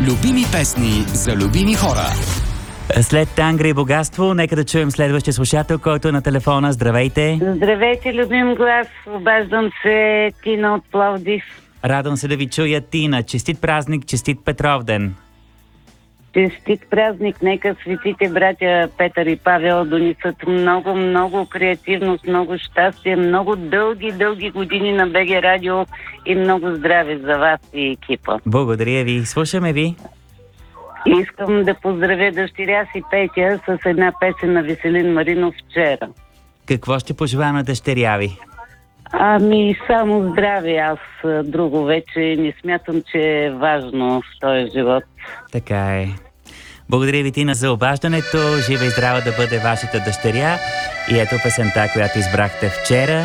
Любими песни за любими хора. След Тангра и богатство, нека да чуем следващия слушател, който е на телефона. Здравейте! Здравейте, любим глас. Обаждам се Тина от Пловдив. Радвам се да ви чуя, Тина. Честит празник, честит Петровден. Честит празник. Нека светите братя Петър и Павел донесат много, много креативност, много щастие, много дълги години на БГ Радио и много здраве за вас и екипа. Благодаря ви. Слушаме ви. Искам да поздравя дъщеря си Петя с една песен на Веселин Маринов вчера. Какво ще пожелаем на дъщеря ви? Ами само здраве. Аз друго вече не смятам, че е важно в този живот. Така е. Благодаря ви, Тина, за обаждането. Жива и здрава да бъде вашата дъщеря. И ето песента, която избрахте вчера.